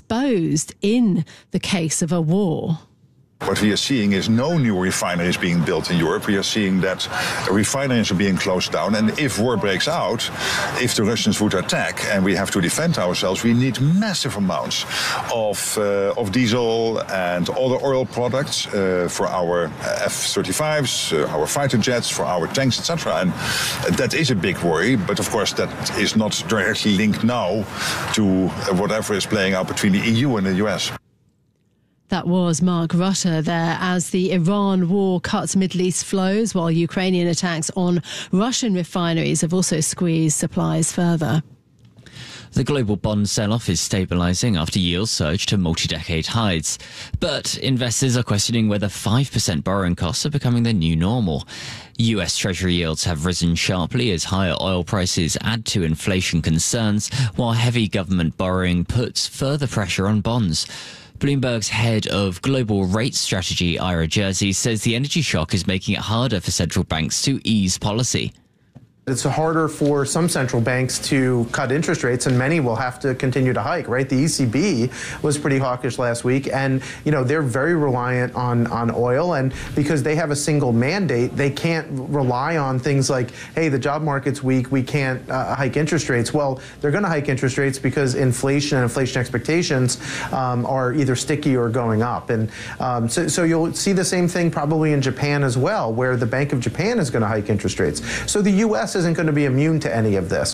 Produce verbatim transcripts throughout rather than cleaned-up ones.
exposed in the case of a war. What we are seeing is no new refineries being built in Europe. We are seeing that refineries are being closed down. And if war breaks out, if the Russians would attack and we have to defend ourselves, we need massive amounts of uh, of diesel and other oil products uh, for our F thirty-fives, uh, our fighter jets, for our tanks, et cetera. And that is a big worry. But of course, that is not directly linked now to whatever is playing out between the E U and the U S. That was Mark Rutte there as the Iran war cuts Middle East flows, while Ukrainian attacks on Russian refineries have also squeezed supplies further. The global bond sell-off is stabilising after yields surged to multi-decade highs. But investors are questioning whether five percent borrowing costs are becoming the new normal. U S Treasury yields have risen sharply as higher oil prices add to inflation concerns, while heavy government borrowing puts further pressure on bonds. Bloomberg's head of global rate strategy, Ira Jersey, says the energy shock is making it harder for central banks to ease policy. It's harder for some central banks to cut interest rates, and many will have to continue to hike, right? The E C B was pretty hawkish last week, and, you know, they're very reliant on, on oil, and because they have a single mandate, they can't rely on things like, hey, the job market's weak, we can't uh, hike interest rates. Well, they're going to hike interest rates because inflation and inflation expectations um, are either sticky or going up. And um, so, so you'll see the same thing probably in Japan as well, where the Bank of Japan is going to hike interest rates. So the U S isn't going to be immune to any of this.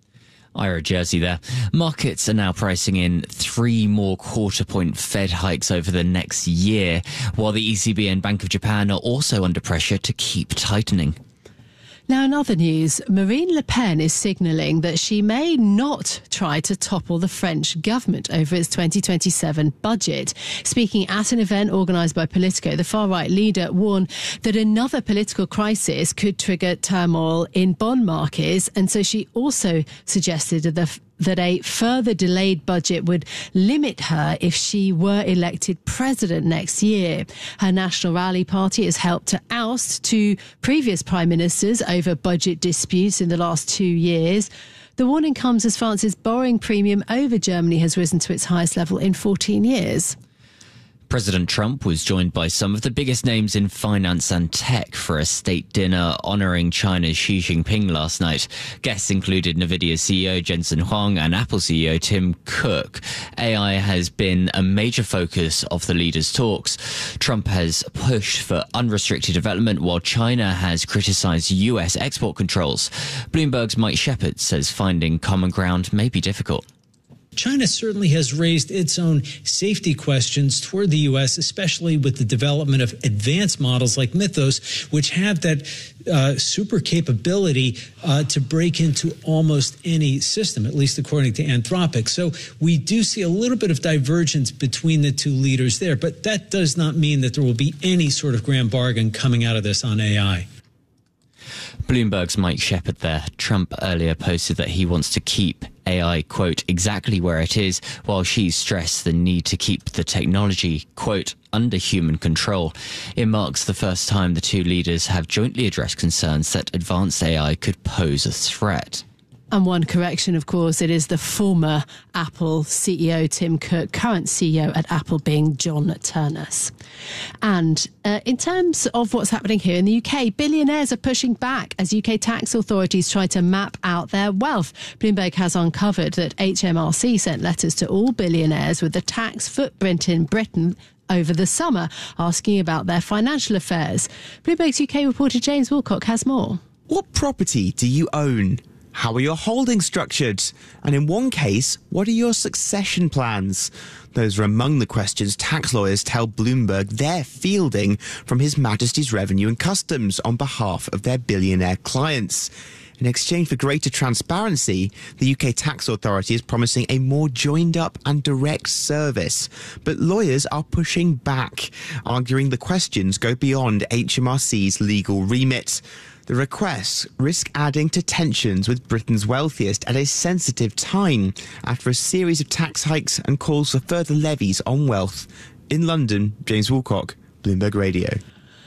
Ira Jersey there. Markets are now pricing in three more quarter point Fed hikes over the next year, while the E C B and Bank of Japan are also under pressure to keep tightening. Now, in other news, Marine Le Pen is signalling that she may not try to topple the French government over its twenty twenty-seven budget. Speaking at an event organised by Politico, the far-right leader warned that another political crisis could trigger turmoil in bond markets, and so she also suggested that the that a further delayed budget would limit her if she were elected president next year. Her National Rally Party has helped to oust two previous prime ministers over budget disputes in the last two years. The warning comes as France's borrowing premium over Germany has risen to its highest level in fourteen years. President Trump was joined by some of the biggest names in finance and tech for a state dinner honouring China's Xi Jinping last night. Guests included NVIDIA C E O Jensen Huang and Apple C E O Tim Cook. A I has been a major focus of the leaders' talks. Trump has pushed for unrestricted development, while China has criticised U S export controls. Bloomberg's Mike Shepard says finding common ground may be difficult. China certainly has raised its own safety questions toward the U S, especially with the development of advanced models like Mythos, which have that uh, super capability uh, to break into almost any system, at least according to Anthropic. So we do see a little bit of divergence between the two leaders there, but that does not mean that there will be any sort of grand bargain coming out of this on A I. Bloomberg's Mike Shepard there. Trump earlier posted that he wants to keep A I, quote, exactly where it is, while Xi stressed the need to keep the technology, quote, under human control. It marks the first time the two leaders have jointly addressed concerns that advanced A I could pose a threat. And one correction, of course, it is the former Apple C E O Tim Cook, current C E O at Apple being John Ternus. And uh, in terms of what's happening here in the U K, billionaires are pushing back as U K tax authorities try to map out their wealth. Bloomberg has uncovered that H M R C sent letters to all billionaires with the tax footprint in Britain over the summer, asking about their financial affairs. Bloomberg's U K reporter James Wilcock has more. What property do you own? How are your holdings structured? And in one case, what are your succession plans? Those are among the questions tax lawyers tell Bloomberg they're fielding from His Majesty's Revenue and Customs on behalf of their billionaire clients. In exchange for greater transparency, the U K Tax Authority is promising a more joined-up and direct service. But lawyers are pushing back, arguing the questions go beyond H M R C's legal remit. The requests risk adding to tensions with Britain's wealthiest at a sensitive time after a series of tax hikes and calls for further levies on wealth. In London, James Wilcock, Bloomberg Radio.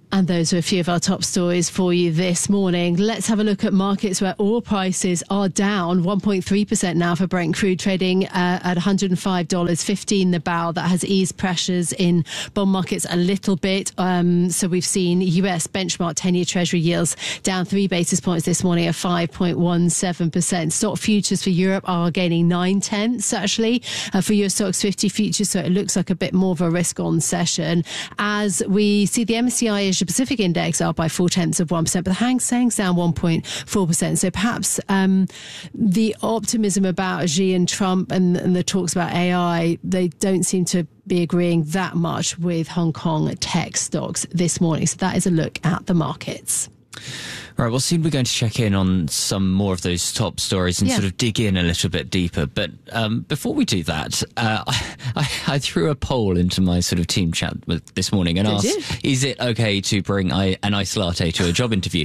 And those are a few of our top stories for you this morning. Let's have a look at markets where oil prices are down one point three percent now for Brent crude, trading uh, at one hundred five dollars fifteen the barrel. That has eased pressures in bond markets a little bit. Um, so we've seen U S benchmark ten-year Treasury yields down three basis points this morning at five point one seven percent. Stock futures for Europe are gaining nine tenths actually uh, for your Stoxx fifty futures. So it looks like a bit more of a risk on session as we see the M S C I Asia Pacific Index up by four tenths of one percent, but the Hang Seng's down one point four percent. So perhaps um, the optimism about Xi and Trump and, and the talks about A I, they don't seem to be agreeing that much with Hong Kong tech stocks this morning. So that is a look at the markets. Right, well, soon we're going to check in on some more of those top stories and yeah. sort of dig in a little bit deeper. But um, before we do that, uh, I, I threw a poll into my sort of team chat with, this morning and Did asked, you? is it okay to bring I, an iced latte to a job interview?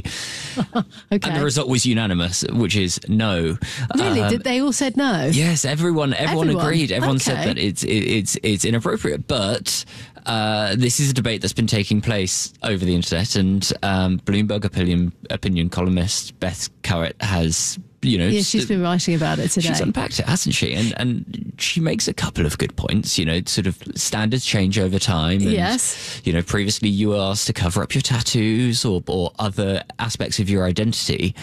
Okay. And the result was unanimous, which is no. Really? Um, Did they all said no? Yes, everyone everyone, Everyone? agreed. Everyone Okay. said that it's it, it's it's inappropriate. But uh, this is a debate that's been taking place over the internet, and um, Bloomberg opinion opinion columnist Beth Carrett has, you know, Yeah, she's been writing about it today. she's unpacked it, hasn't she? And and she makes a couple of good points. You know, sort of standards change over time. And, Yes. You know, previously you were asked to cover up your tattoos or or other aspects of your identity.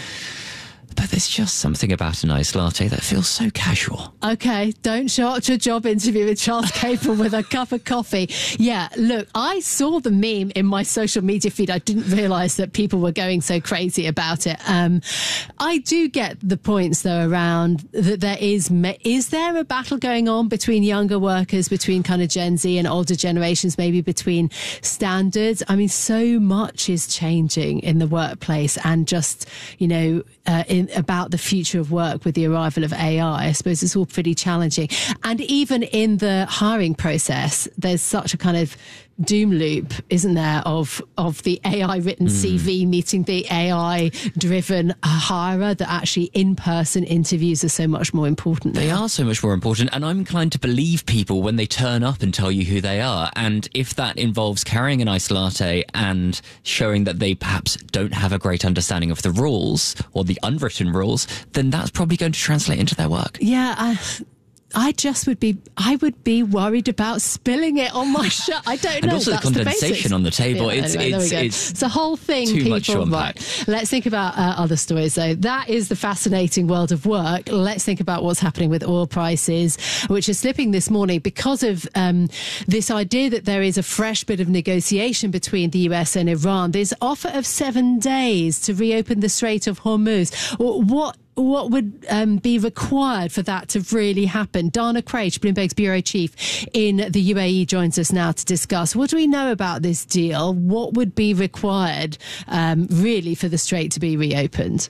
But there's just something about an iced latte that feels so casual. Okay, don't show up to a job interview with Charles Capel with a cup of coffee. Yeah, look, I saw the meme in my social media feed. I didn't realise that people were going so crazy about it. Um, I do get the points, though, around that there is, is there a battle going on between younger workers, between kind of Gen Z and older generations, maybe between standards? I mean, so much is changing in the workplace and just, you know, uh, in about the future of work with the arrival of A I. I suppose it's all pretty challenging. And even in the hiring process, there's such a kind of doom loop, isn't there, of of the A I written mm. C V meeting the A I driven hirer, that actually in-person interviews are so much more important now. They are so much more important, and I'm inclined to believe people when they turn up and tell you who they are. And if that involves carrying an iced latte and showing that they perhaps don't have a great understanding of the rules or the unwritten rules, then that's probably going to translate into their work. Yeah, I, I just would be, I would be worried about spilling it on my shirt. I don't know. And also That's the condensation the on the table. Yeah, it's, anyway, it's, it's, it's it's a whole thing, too people. much to unpack. Right. Let's think about uh, other stories, though. That is the fascinating world of work. Let's think about what's happening with oil prices, which are slipping this morning because of um, this idea that there is a fresh bit of negotiation between the U S and Iran. This offer of seven days to reopen the Strait of Hormuz. What What would um, be required for that to really happen? Dana Craig, Bloomberg's bureau chief in the U A E, joins us now to discuss. What do we know about this deal? What would be required um, really for the Strait to be reopened?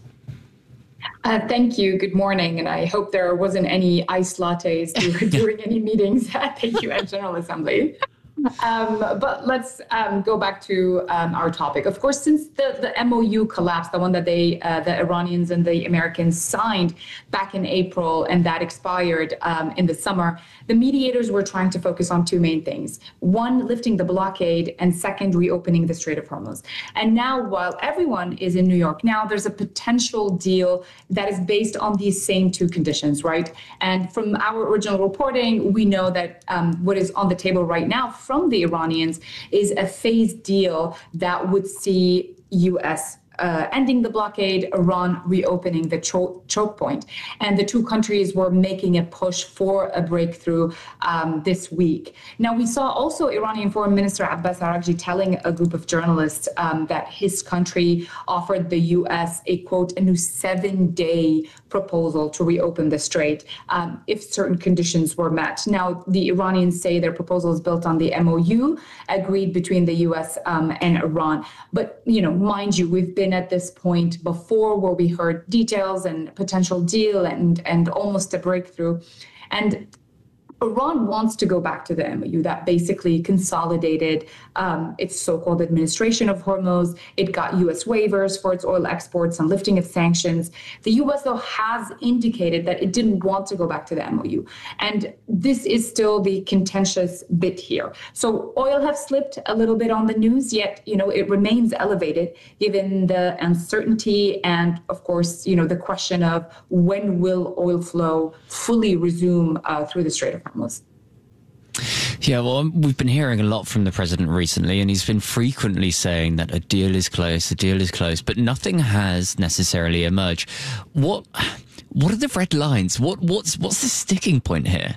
Uh, thank you. Good morning. And I hope there wasn't any iced lattes during any meetings at the U N General Assembly. Um, but let's um, go back to um, our topic. Of course, since the, the M O U collapsed, the one that they, uh, the Iranians and the Americans signed back in April, and that expired um, in the summer, the mediators were trying to focus on two main things. One, lifting the blockade, and second, reopening the Strait of Hormuz. And now, while everyone is in New York now, there's a potential deal that is based on these same two conditions, right? And from our original reporting, we know that um, what is on the table right now from the Iranians is a phased deal that would see U S Uh, ending the blockade, Iran reopening the cho- choke point. And the two countries were making a push for a breakthrough um, this week. Now, we saw also Iranian Foreign Minister Abbas Araghchi telling a group of journalists um, that his country offered the U S a, quote, a new seven-day proposal to reopen the strait um, if certain conditions were met. Now, the Iranians say their proposal is built on the M O U agreed between the U S um, and Iran. But, you know, mind you, we've been at this point before where we heard details and potential deal and, and almost a breakthrough. And Iran wants to go back to the M O U that basically consolidated um, its so-called administration of Hormuz. It got U S waivers for its oil exports and lifting of sanctions. The U S, though, has indicated that it didn't want to go back to the M O U. And this is still the contentious bit here. So oil have slipped a little bit on the news, yet, you know, it remains elevated given the uncertainty and, of course, you know, the question of when will oil flow fully resume uh, through the Strait of Hormuz. Yeah, well, we've been hearing a lot from the president recently, and he's been frequently saying that a deal is close, a deal is close, but nothing has necessarily emerged. What what are the red lines? What what's what's the sticking point here?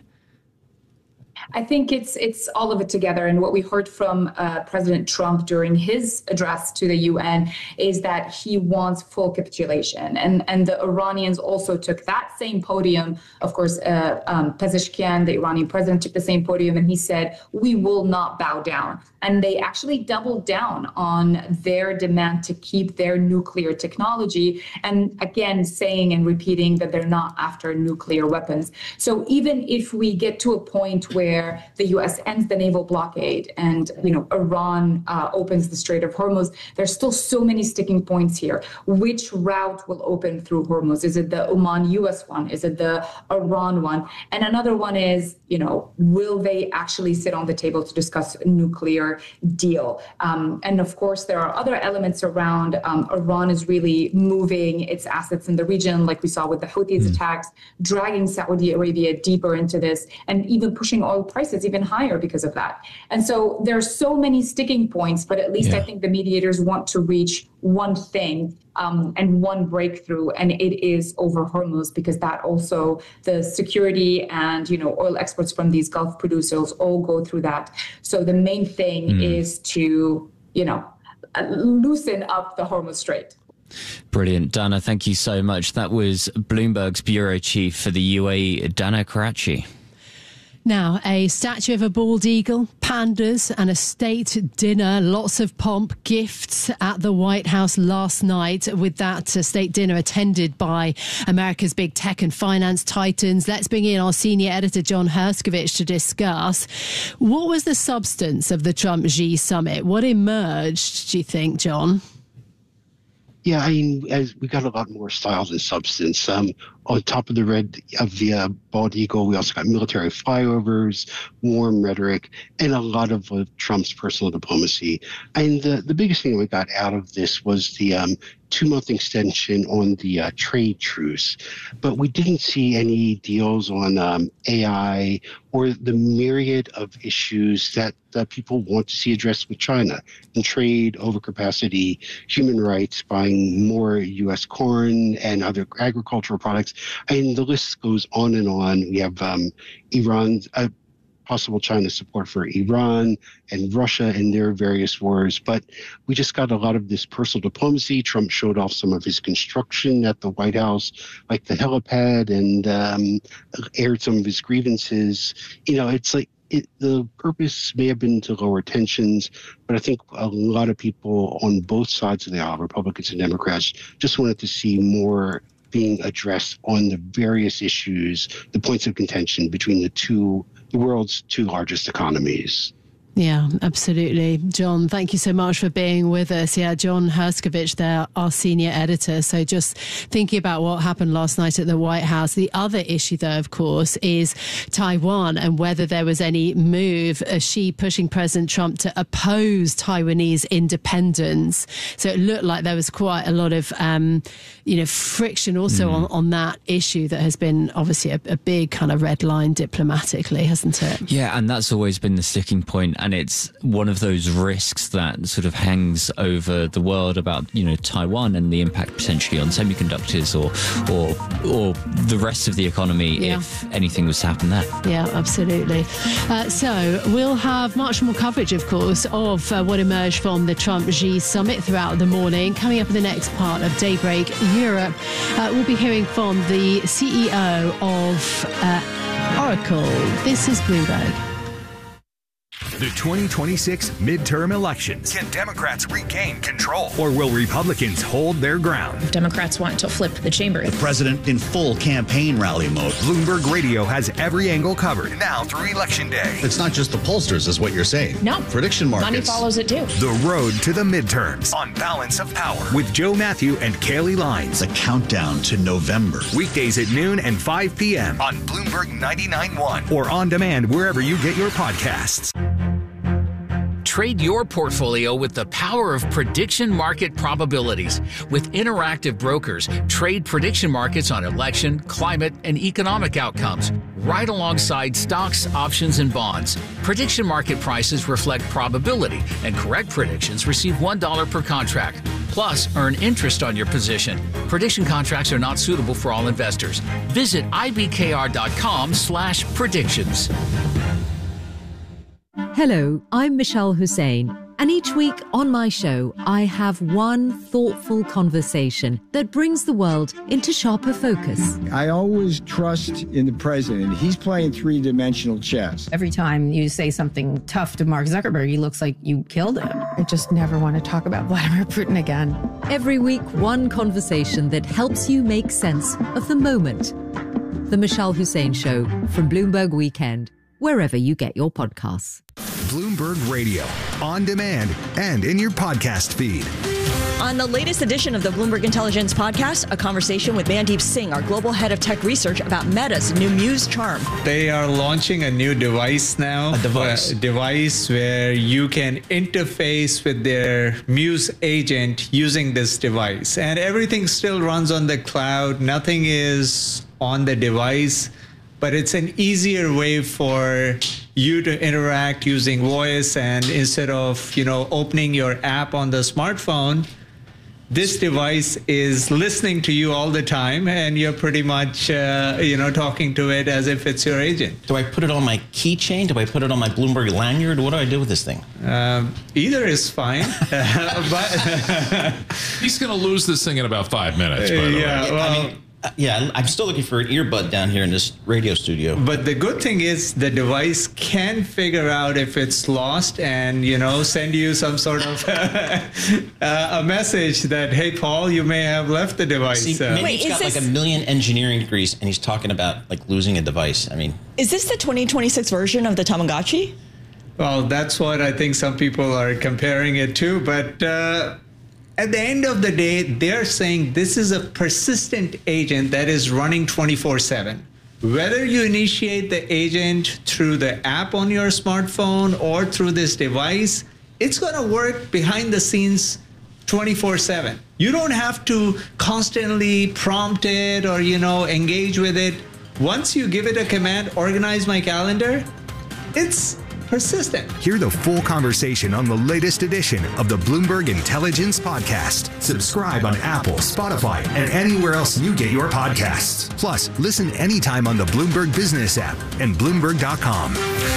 I think it's it's all of it together. And what we heard from uh, President Trump during his address to the U N is that he wants full capitulation. And, and the Iranians also took that same podium. Of course, uh, um, Pezeshkian, the Iranian president, took the same podium, and he said, we will not bow down. And they actually doubled down on their demand to keep their nuclear technology. And again, saying and repeating that they're not after nuclear weapons. So even if we get to a point where the U S ends the naval blockade and, you know, Iran uh, opens the Strait of Hormuz, there's still so many sticking points here. Which route will open through Hormuz? Is it the Oman U S one? Is it the Iran one? And another one is, you know, will they actually sit on the table to discuss a nuclear deal? Um, and of course, there are other elements around. Um, Iran is really moving its assets in the region, like we saw with the Houthis mm. attacks, dragging Saudi Arabia deeper into this, and even pushing oil prices even higher because of that. And so there are so many sticking points, but at least yeah. I think the mediators want to reach one thing um, and one breakthrough, and it is over Hormuz, because that also, the security and, you know, oil exports from these Gulf producers all go through that. So the main thing mm. is to, you know, loosen up the Hormuz Strait. Brilliant. Dana, thank you so much. That was Bloomberg's bureau chief for the U A E, Dana Karachi. Now, a statue of a bald eagle, pandas and a state dinner, lots of pomp, gifts at the White House last night, with that uh, state dinner attended by America's big tech and finance titans. Let's bring in our senior editor, John Herskovich, to discuss. What was the substance of the Trump-Xi summit? What emerged, do you think, John? Yeah, I mean, as we got a lot more style than substance. Um, on top of the red of the uh, bald eagle, we also got military flyovers, warm rhetoric, and a lot of uh, Trump's personal diplomacy. And the, the biggest thing we got out of this was the um, two-month extension on the uh, trade truce. But we didn't see any deals on um, A I or the myriad of issues that uh, people want to see addressed with China, and trade, overcapacity, human rights, buying more U S corn and other agricultural products. I mean, the list goes on and on. We have um, Iran's uh, possible China support for Iran and Russia and their various wars. But we just got a lot of this personal diplomacy. Trump showed off some of his construction at the White House, like the helipad, and um, aired some of his grievances. You know, it's like it, the purpose may have been to lower tensions, but I think a lot of people on both sides of the aisle, Republicans and Democrats, just wanted to see more being addressed on the various issues, the points of contention between the two, the world's two largest economies. Yeah, absolutely. John, thank you so much for being with us. Yeah, John Herskovich there, our senior editor. So just thinking about what happened last night at the White House. The other issue, though, of course, is Taiwan and whether there was any move, uh, Xi pushing President Trump to oppose Taiwanese independence. So it looked like there was quite a lot of, um, you know, friction also mm. on, on that issue that has been obviously a, a big kind of red line diplomatically, hasn't it? Yeah, and that's always been the sticking point. And it's one of those risks that sort of hangs over the world about, you know, Taiwan and the impact potentially on semiconductors or or or the rest of the economy yeah. if anything was to happen there. Yeah, absolutely. Uh, so we'll have much more coverage, of course, of uh, what emerged from the Trump-Xi summit throughout the morning. Coming up in the next part of Daybreak Europe, uh, we'll be hearing from the C E O of uh, Oracle. This is Bloomberg. The twenty twenty-six midterm elections. Can Democrats regain control? Or will Republicans hold their ground? Democrats want to flip the chamber. The president in full campaign rally mode. Bloomberg Radio has every angle covered now through Election Day. It's not just the pollsters, is what you're saying. No. Prediction markets. Money follows it too. The road to the midterms on Balance of Power with Joe Matthew and Kaylee Lines. The countdown to November. Weekdays at noon and five p.m. on Bloomberg ninety-nine point one or on demand wherever you get your podcasts. Trade your portfolio with the power of prediction market probabilities. With Interactive Brokers, trade prediction markets on election, climate, and economic outcomes, right alongside stocks, options, and bonds. Prediction market prices reflect probability, and correct predictions receive one dollar per contract. Plus, earn interest on your position. Prediction contracts are not suitable for all investors. Visit ibkr.com slash predictions. Hello, I'm Michelle Hussein, and each week on my show, I have one thoughtful conversation that brings the world into sharper focus. I always trust in the president. He's playing three-dimensional chess. Every time you say something tough to Mark Zuckerberg, he looks like you killed him. I just never want to talk about Vladimir Putin again. Every week, one conversation that helps you make sense of the moment. The Michelle Hussein Show from Bloomberg Weekend, wherever you get your podcasts. Bloomberg Radio, on demand and in your podcast feed. On the latest edition of the Bloomberg Intelligence Podcast, a conversation with Mandeep Singh, our global head of tech research, about Meta's new Muse Charm. They are launching a new device now. A device. A device where you can interface with their Muse agent using this device. And everything still runs on the cloud. Nothing is on the device. But it's an easier way for you to interact using voice, and instead of, you know, opening your app on the smartphone, this device is listening to you all the time, and you're pretty much, uh, you know, talking to it as if it's your agent. Do I put it on my keychain? Do I put it on my Bloomberg lanyard? What do I do with this thing? Um, either is fine. but he's going to lose this thing in about five minutes. By the yeah, way. well, I mean, yeah, I'm still looking for an earbud down here in this radio studio. But the good thing is the device can figure out if it's lost and, you know, send you some sort of uh, a message that, hey, Paul, you may have left the device. See, uh, Wait, he's got this... like a million engineering degrees, and he's talking about like losing a device. I mean, is this the twenty twenty-six version of the Tamagotchi? Well, that's what I think some people are comparing it to, but... Uh, At the end of the day, they're saying this is a persistent agent that is running twenty-four seven. Whether you initiate the agent through the app on your smartphone or through this device, it's going to work behind the scenes twenty-four seven. You don't have to constantly prompt it or, you know, engage with it. Once you give it a command, organize my calendar, it's persistent. Hear the full conversation on the latest edition of the Bloomberg Intelligence Podcast. Subscribe on Apple, Spotify, and anywhere else you get your podcasts. Plus, listen anytime on the Bloomberg Business app and Bloomberg dot com.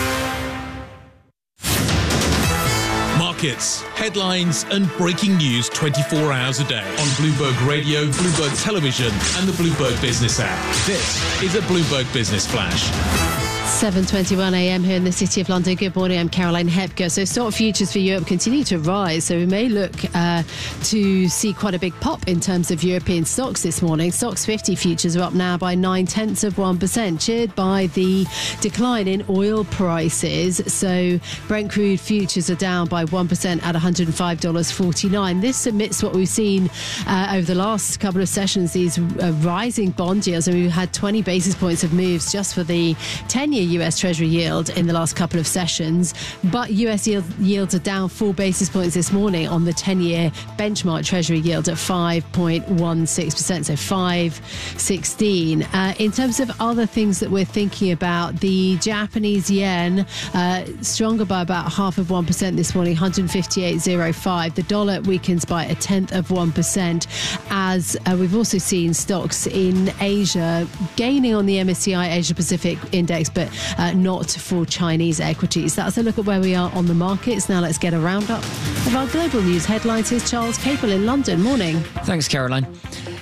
Markets, headlines, and breaking news twenty-four hours a day on Bloomberg Radio, Bloomberg Television, and the Bloomberg Business app. This is a Bloomberg Business Flash. seven twenty-one a.m. here in the City of London. Good morning, I'm Caroline Hepker. So stock futures for Europe continue to rise. So we may look uh, to see quite a big pop in terms of European stocks this morning. Stoxx fifty futures are up now by nine tenths of one percent, cheered by the decline in oil prices. So Brent crude futures are down by one percent at one hundred five dollars forty-nine. This amidst what we've seen uh, over the last couple of sessions, these uh, rising bond yields. And we've had twenty basis points of moves just for the ten-year U S Treasury yield in the last couple of sessions, but U S yield, yields are down four basis points this morning on the ten-year benchmark Treasury yield at five point one six percent, so five sixteen. Uh, in terms of other things that we're thinking about, the Japanese yen uh, stronger by about half of one percent this morning, one hundred fifty-eight point oh five. The dollar weakens by a tenth of one percent, as uh, we've also seen stocks in Asia gaining on the M S C I Asia Pacific Index, but Uh, not for Chinese equities. That's a look at where we are on the markets. Now let's get a roundup of our global news headlines. Here's Charles Capel in London. Morning. Thanks, Caroline.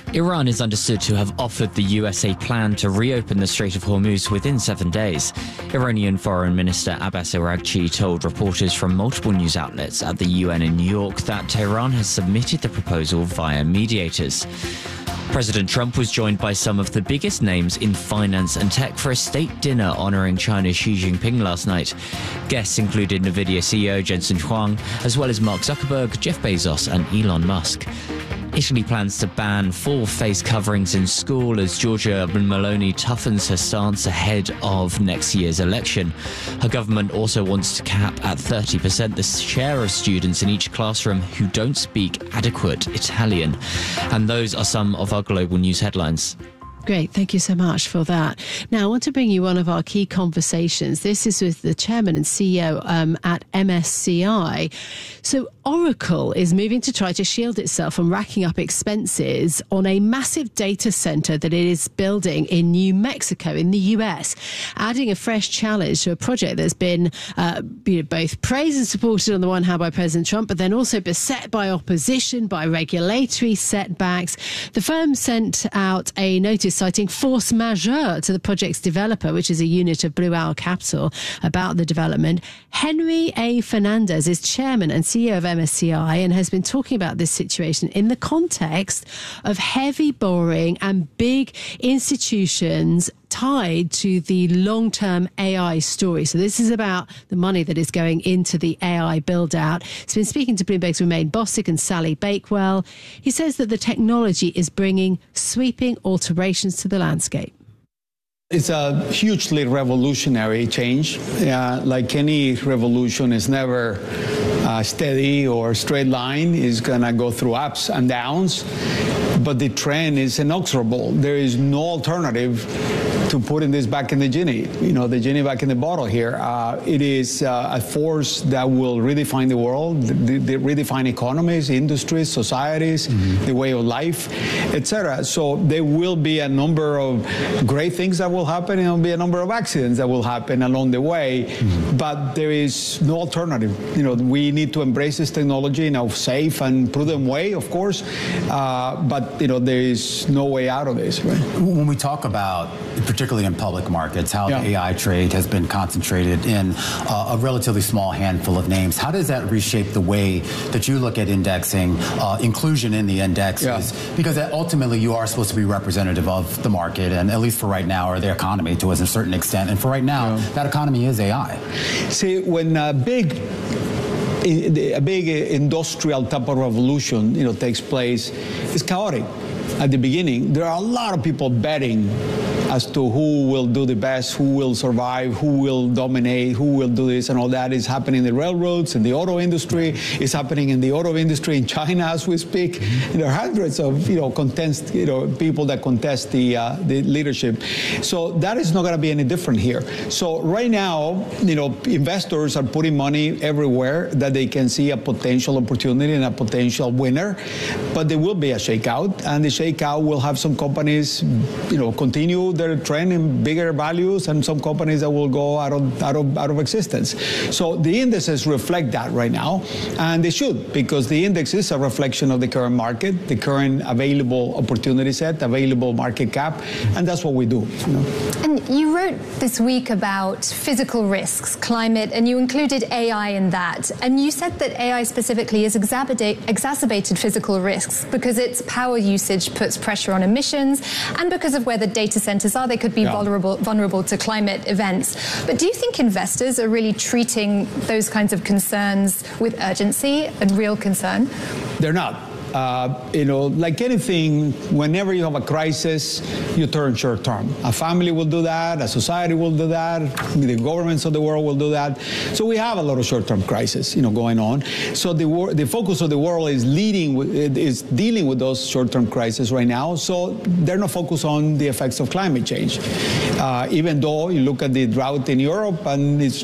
Iran is understood to have offered the U S a plan to reopen the Strait of Hormuz within seven days. Iranian Foreign Minister Abbas Araghchi told reporters from multiple news outlets at the U N in New York that Tehran has submitted the proposal via mediators. President Trump was joined by some of the biggest names in finance and tech for a state dinner honoring China's Xi Jinping last night. Guests included NVIDIA C E O Jensen Huang, as well as Mark Zuckerberg, Jeff Bezos and Elon Musk. Italy plans to ban full face coverings in school as Giorgia Meloni toughens her stance ahead of next year's election. Her government also wants to cap at thirty percent the share of students in each classroom who don't speak adequate Italian. And those are some of our global news headlines. Great. Thank you so much for that. Now, I want to bring you one of our key conversations. This is with the chairman and C E O um, at M S C I. So Oracle is moving to try to shield itself from racking up expenses on a massive data center that it is building in New Mexico in the U S, adding a fresh challenge to a project that's been uh, you know, both praised and supported on the one hand by President Trump, but then also beset by opposition, by regulatory setbacks. The firm sent out a notice citing force majeure to the project's developer, which is a unit of Blue Owl Capital, about the development. Henry A. Fernandez is chairman and C E O of M S C I and has been talking about this situation in the context of heavy borrowing and big institutions tied to the long-term A I story. So this is about the money that is going into the A I build-out. He's been speaking to Bloomberg's Romain Bossick and Sally Bakewell. He says that the technology is bringing sweeping alterations to the landscape. It's a hugely revolutionary change. Uh, like any revolution, it's never uh, steady or straight line. It's going to go through ups and downs. But the trend is inexorable. There is no alternative to putting this back in the genie, you know, the genie back in the bottle here. Uh, it is uh, a force that will redefine the world, the, the redefine economies, industries, societies, mm-hmm. the way of life, et cetera. So there will be a number of great things that will happen, and there will be a number of accidents that will happen along the way. Mm-hmm. But there is no alternative. You know, we need to embrace this technology in a safe and prudent way, of course. Uh, but you know, there is no way out of this. Right? When we talk about, particularly in public markets, how yeah. the A I trade has been concentrated in uh, a relatively small handful of names. How does that reshape the way that you look at indexing, uh, inclusion in the indexes? Yeah. Because ultimately you are supposed to be representative of the market, and at least for right now, or the economy to a certain extent. And for right now, yeah. that economy is A I. See, when a big a big industrial type of revolution, you know, takes place, it's chaotic. At the beginning, there are a lot of people betting as to who will do the best, who will survive, who will dominate, who will do this and all that. Is happening in the railroads, in the auto industry. It's happening in the auto industry in China as we speak. Mm-hmm. There are hundreds of you know contest, you know people that contest the uh, the leadership. So that is not going to be any different here. So right now, you know, investors are putting money everywhere that they can see a potential opportunity and a potential winner. But there will be a shakeout, and the shakeout will have some companies, you know, continue their trend in bigger values, and some companies that will go out of out of out of existence. So the indices reflect that right now, and they should, because the index is a reflection of the current market, the current available opportunity set, available market cap, and that's what we do. You know? And you wrote this week about physical risks, climate, and you included A I in that. And you said that A I specifically has exacerbated physical risks because its power usage puts pressure on emissions, and because of where the data centers are, they could be yeah. vulnerable, vulnerable to climate events. But do you think investors are really treating those kinds of concerns with urgency and real concern? They're not. Uh, you know, like anything, whenever you have a crisis, you turn short term. A family will do that, a society will do that, the governments of the world will do that. So we have a lot of short term crisis, you know, going on. So the wor- the focus of the world is leading with, is dealing with those short term crises right now. So they're not focused on the effects of climate change. Uh, even though you look at the drought in Europe, and it's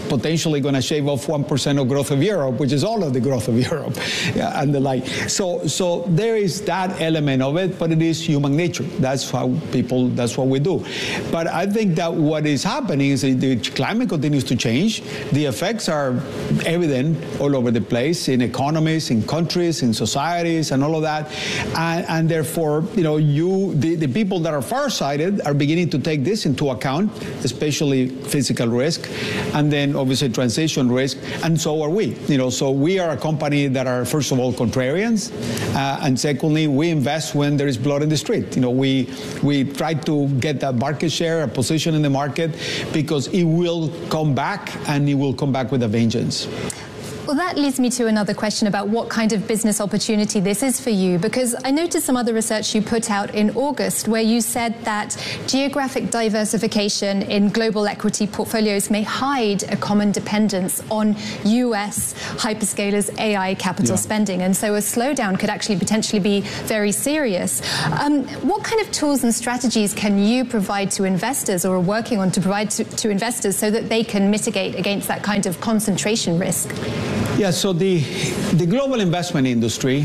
potentially going to shave off one percent of growth of Europe, which is all of the growth of Europe, yeah, and the like. So, so there is that element of it, but it is human nature. That's how people, that's what we do. But I think that what is happening is that the climate continues to change. The effects are evident all over the place in economies, in countries, in societies, and all of that. And, and therefore, you know, you, the, the people that are farsighted are beginning to take this into account, especially physical risk, and then obviously transition risk, and so are we. You know, so we are a company that are, first of all, contrarians, uh, and secondly, we invest when there is blood in the street. You know, we we try to get a market share, a position in the market, because it will come back, and it will come back with a vengeance. Well, that leads me to another question about what kind of business opportunity this is for you, because I noticed some other research you put out in August where you said that geographic diversification in global equity portfolios may hide a common dependence on U S hyperscalers' A I capital yeah. spending, and so a slowdown could actually potentially be very serious. Um, what kind of tools and strategies can you provide to investors, or are working on to provide to, to investors, so that they can mitigate against that kind of concentration risk? Yeah, so the, the global investment industry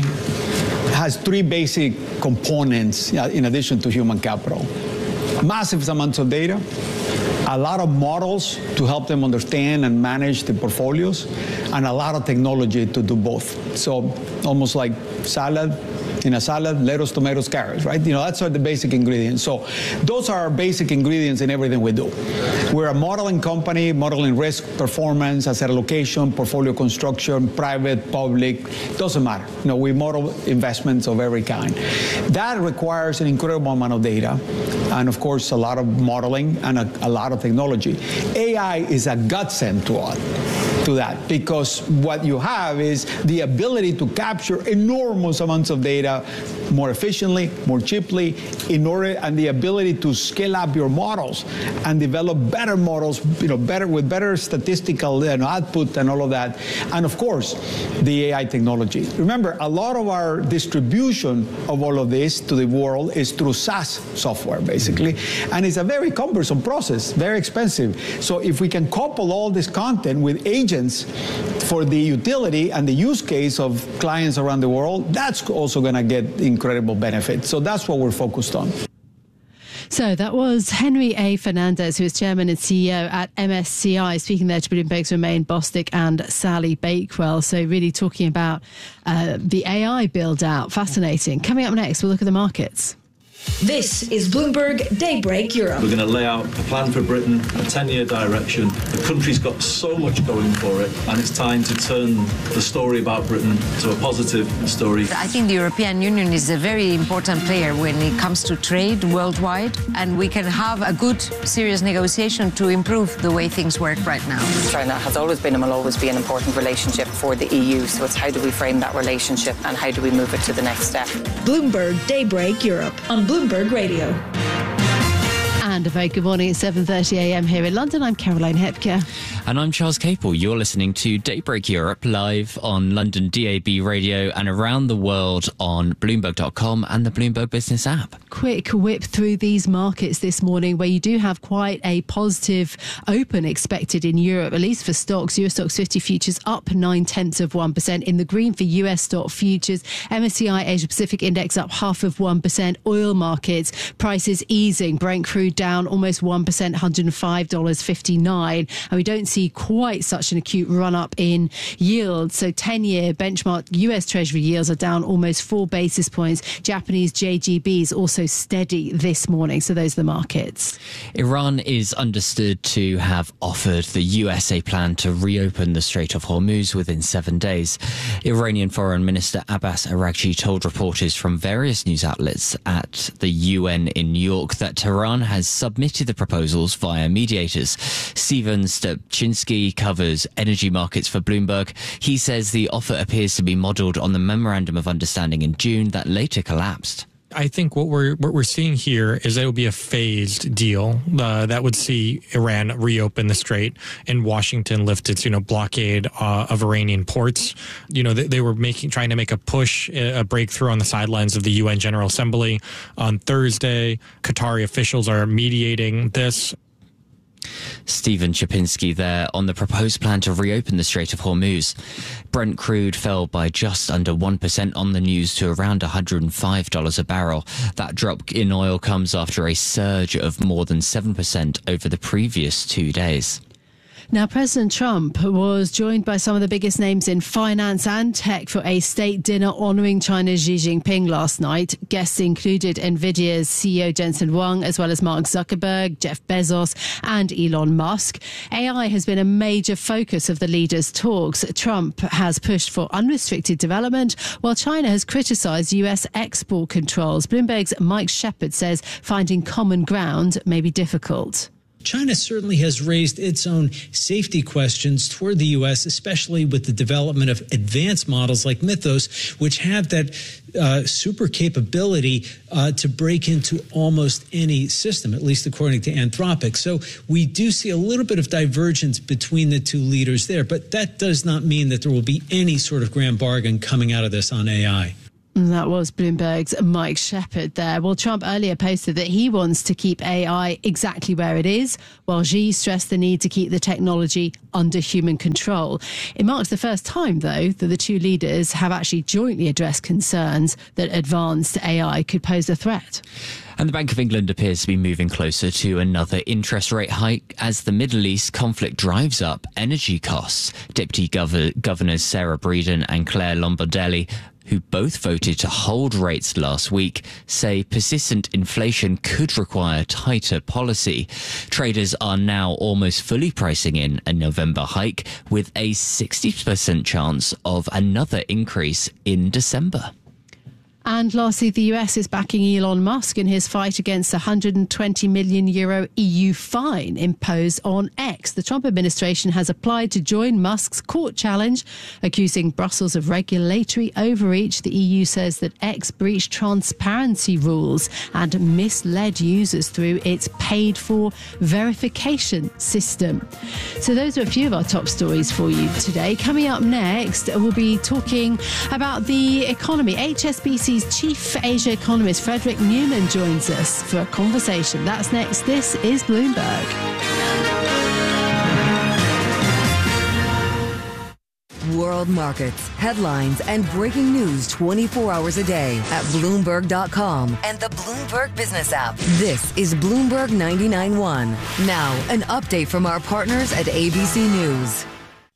has three basic components in addition to human capital. Massive amounts of data, a lot of models to help them understand and manage the portfolios, and a lot of technology to do both. So almost like salad. In a salad, lettuce, tomatoes, carrots, right? You know, that's are the basic ingredients. So those are our basic ingredients in everything we do. We're a modeling company, modeling risk, performance, asset allocation, portfolio construction, private, public, doesn't matter. You know, we model investments of every kind. That requires an incredible amount of data, and of course, a lot of modeling and a, a lot of technology. A I is a godsend to us. to that, because what you have is the ability to capture enormous amounts of data more efficiently, more cheaply, in order, and the ability to scale up your models and develop better models, you know, better with better statistical you know, output and all of that. And of course, the A I technology. Remember, a lot of our distribution of all of this to the world is through SaaS software, basically, and it's a very cumbersome process, very expensive. So if we can couple all this content with agents for the utility and the use case of clients around the world, that's also going to get incredible benefit. So that's what we're focused on. So that was Henry A. Fernandez, who is chairman and C E O at M S C I, speaking there to Bloomberg's Romain Bostick and Sally Bakewell. So really talking about uh, the A I build-out. Fascinating. Coming up next, we'll look at the markets. This is Bloomberg Daybreak Europe. We're going to lay out a plan for Britain, a ten-year direction. The country's got so much going for it, and it's time to turn the story about Britain to a positive story. I think the European Union is a very important player when it comes to trade worldwide, and we can have a good, serious negotiation to improve the way things work right now. China has always been and will always be an important relationship for the E U, so it's how do we frame that relationship and how do we move it to the next step. Bloomberg Daybreak Europe on Bloomberg Radio. And a very good morning at seven thirty a m here in London. I'm Caroline Hepker. And I'm Charles Capel. You're listening to Daybreak Europe live on London D A B radio and around the world on Bloomberg dot com and the Bloomberg Business app. Quick whip through these markets this morning, where you do have quite a positive open expected in Europe, at least for stocks. Euro Stoxx fifty futures up nine tenths of one percent. In the green for U S stock futures. M S C I Asia Pacific Index up half of one percent. Oil markets prices easing. Brent crude down almost one percent, one hundred five dollars fifty-nine. And we don't see quite such an acute run up in yields. So ten-year benchmark U S Treasury yields are down almost four basis points. Japanese J G Bs also steady this morning. So those are the markets. Iran is understood to have offered the U S a plan to reopen the Strait of Hormuz within seven days. Iranian Foreign Minister Abbas Araghchi told reporters from various news outlets at the U N in New York that Tehran has submitted the proposals via mediators. Steven Stepchinsky covers energy markets for Bloomberg. He says the offer appears to be modelled on the Memorandum of Understanding in June that later collapsed. I think what we're what we're seeing here is that it will be a phased deal uh, that would see Iran reopen the strait and Washington lift its you know blockade uh, of Iranian ports. You know they, they were making trying to make a push, a breakthrough on the sidelines of the U N General Assembly on Thursday. Qatari officials are mediating this. Stephen Chapinski there on the proposed plan to reopen the Strait of Hormuz. Brent crude fell by just under one percent on the news to around one hundred five dollars a barrel. That drop in oil comes after a surge of more than seven percent over the previous two days. Now, President Trump was joined by some of the biggest names in finance and tech for a state dinner honouring China's Xi Jinping last night. Guests included NVIDIA's C E O Jensen Huang, as well as Mark Zuckerberg, Jeff Bezos and Elon Musk. A I has been a major focus of the leaders' talks. Trump has pushed for unrestricted development, while China has criticised U S export controls. Bloomberg's Mike Shepard says finding common ground may be difficult. China certainly has raised its own safety questions toward the U S, especially with the development of advanced models like Mythos, which have that uh, super capability uh, to break into almost any system, at least according to Anthropic. So we do see a little bit of divergence between the two leaders there, but that does not mean that there will be any sort of grand bargain coming out of this on A I. That was Bloomberg's Mike Shepard there. Well, Trump earlier posted that he wants to keep A I exactly where it is, while Xi stressed the need to keep the technology under human control. It marks the first time, though, that the two leaders have actually jointly addressed concerns that advanced A I could pose a threat. And the Bank of England appears to be moving closer to another interest rate hike as the Middle East conflict drives up energy costs. Deputy Gov- Governors Sarah Breeden and Claire Lombardelli, who both voted to hold rates last week, say persistent inflation could require tighter policy. Traders are now almost fully pricing in a November hike, with a sixty percent chance of another increase in December. And lastly, the U S is backing Elon Musk in his fight against a one hundred twenty million euro E U fine imposed on X. The Trump administration has applied to join Musk's court challenge, accusing Brussels of regulatory overreach. The E U says that X breached transparency rules and misled users through its paid-for verification system. So those are a few of our top stories for you today. Coming up next, we'll be talking about the economy. H S B C Chief Asia economist Frederick Newman joins us for a conversation. That's next. This is Bloomberg. World markets, headlines, and breaking news twenty-four hours a day at Bloomberg dot com and the Bloomberg Business app. This is Bloomberg ninety-nine point one. Now, an update from our partners at A B C News.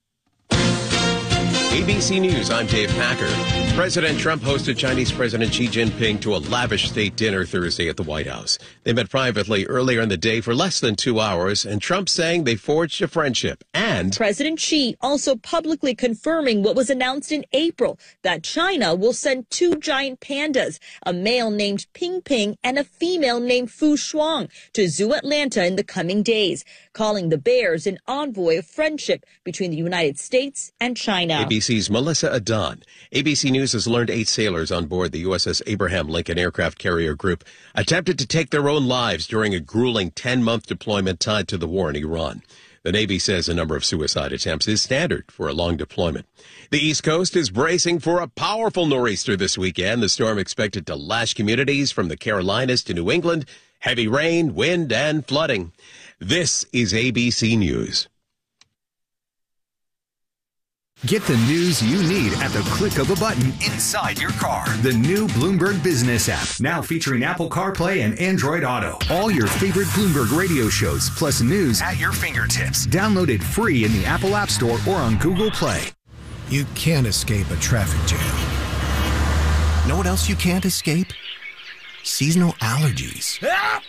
A B C News, I'm Dave Packer. President Trump hosted Chinese President Xi Jinping to a lavish state dinner Thursday at the White House. They met privately earlier in the day for less than two hours, and Trump saying they forged a friendship. And President Xi also publicly confirming what was announced in April, that China will send two giant pandas, a male named Ping Ping and a female named Fu Shuang, to Zoo Atlanta in the coming days, calling the bears an envoy of friendship between the United States and China. A B C's Melissa Adon. A B C News has learned eight sailors on board the U S S Abraham Lincoln aircraft carrier group attempted to take their own lives during a grueling ten-month deployment tied to the war in Iran. The Navy says a number of suicide attempts is standard for a long deployment. The East Coast is bracing for a powerful nor'easter this weekend. The storm expected to lash communities from the Carolinas to New England. Heavy rain, wind, and flooding. This is A B C News. Get the news you need at the click of a button inside your car. The new Bloomberg Business app, now featuring Apple CarPlay and Android Auto. All your favorite Bloomberg radio shows, plus news at your fingertips. Download it free in the Apple App Store or on Google Play. You can't escape a traffic jam. Know what else you can't escape? Seasonal allergies.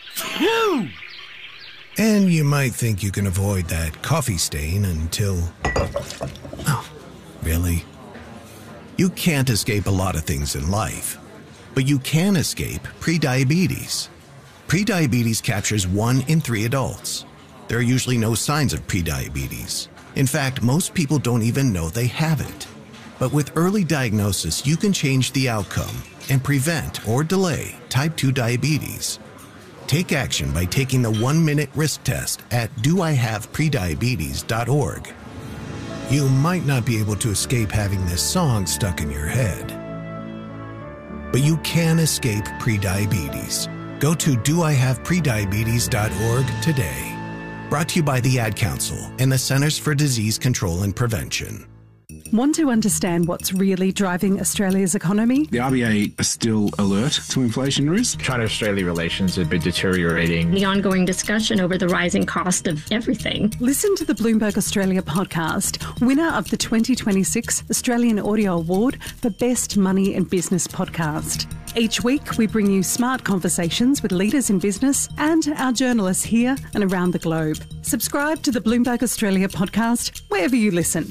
And you might think you can avoid that coffee stain until... Oh. Really? You can't escape a lot of things in life, but you can escape prediabetes. Prediabetes captures one in three adults. There are usually no signs of prediabetes. In fact, most people don't even know they have it. But with early diagnosis, you can change the outcome and prevent or delay type two diabetes. Take action by taking the one-minute risk test at do I have prediabetes dot org. You might not be able to escape having this song stuck in your head, but you can escape prediabetes. Go to do I have prediabetes dot org today. Brought to you by the Ad Council and the Centers for Disease Control and Prevention. Want to understand what's really driving Australia's economy? The R B A are still alert to inflation risk. China-Australia relations have been deteriorating. The ongoing discussion over the rising cost of everything. Listen to the Bloomberg Australia podcast, winner of the twenty twenty-six Australian Audio Award for Best Money and Business Podcast. Each week, we bring you smart conversations with leaders in business and our journalists here and around the globe. Subscribe to the Bloomberg Australia podcast wherever you listen.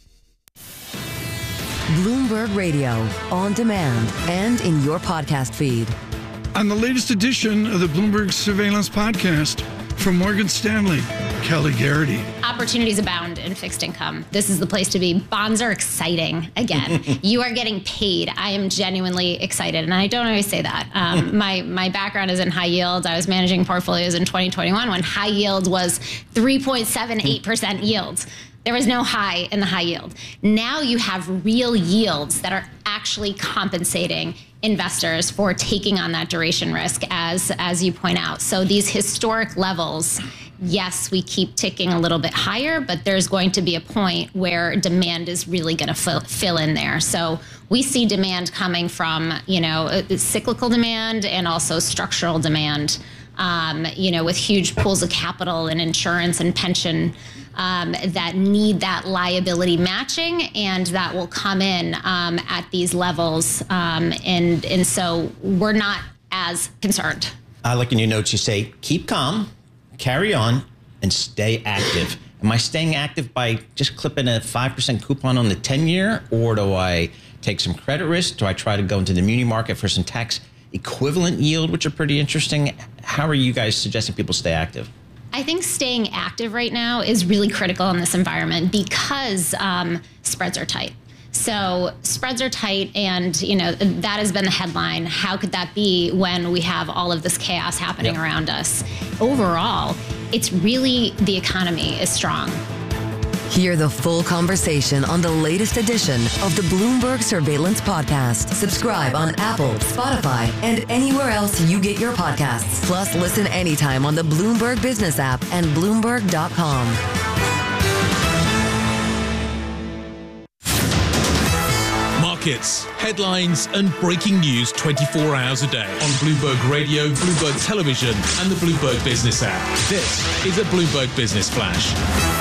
Bloomberg Radio, on demand and in your podcast feed. On the latest edition of the Bloomberg Surveillance Podcast, from Morgan Stanley, Kelly Garrity. Opportunities abound in fixed income. This is the place to be. Bonds are exciting again. You are getting paid. I am genuinely excited, and I don't always say that. Um, my my background is in high yield. I was managing portfolios in twenty twenty-one when high yield was three point seven eight percent yield. There was no high in the high yield. Now you have real yields that are actually compensating investors for taking on that duration risk, as as you point out. So these historic levels, yes, we keep ticking a little bit higher, but there's going to be a point where demand is really going to fill, fill in there. So we see demand coming from, you know, cyclical demand and also structural demand, um, you know, with huge pools of capital and insurance and pension Um, that need that liability matching, and that will come in um, at these levels. Um, and, and so we're not as concerned. I like in your notes, you say, keep calm, carry on, and stay active. Am I staying active by just clipping a five percent coupon on the ten-year, or do I take some credit risk? Do I try to go into the muni market for some tax equivalent yield, which are pretty interesting? How are you guys suggesting people stay active? I think staying active right now is really critical in this environment because um, spreads are tight. So spreads are tight, and you know that has been the headline. How could that be when we have all of this chaos happening yep. around us? Overall, it's really the economy is strong. Hear the full conversation on the latest edition of the Bloomberg Surveillance Podcast. Subscribe on Apple, Spotify, and anywhere else you get your podcasts. Plus, listen anytime on the Bloomberg Business app and Bloomberg dot com. Markets, headlines, and breaking news twenty-four hours a day on Bloomberg Radio, Bloomberg Television, and the Bloomberg Business app. This is a Bloomberg Business Flash.